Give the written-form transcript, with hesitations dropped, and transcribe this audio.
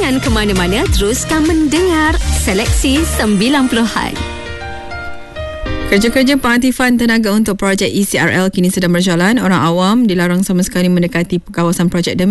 Jangan ke mana-mana, teruskan mendengar Seleksi 90-an. Kerja-kerja pengaktifan tenaga untuk projek ECRL kini sedang berjalan. Orang awam dilarang sama sekali mendekati kawasan projek